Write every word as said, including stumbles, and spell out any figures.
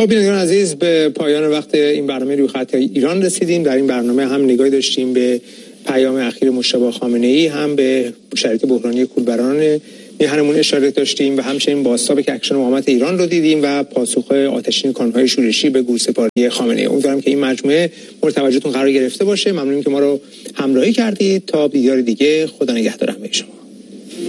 خب بینندگان عزیز، به پایان وقت این برنامه روی خط ایران رسیدیم. در این برنامه هم نگاهی داشتیم به پیام اخیر مجتبی خامنه‌ای، هم به شرایط بحرانی کولبران میهنمون اشاره داشتیم و همچنین بازتاب کهکشان مقاومت ایران رو دیدیم و پاسخ آتشین کانون‌های شورشی به گورسپاری خامنه‌ای. امیدوارم که این مجموعه مورد توجهتون قرار گرفته باشه. ممنونیم که ما رو همراهی کردید. تا دیدار دیگه، خدا نگهدار همه شما.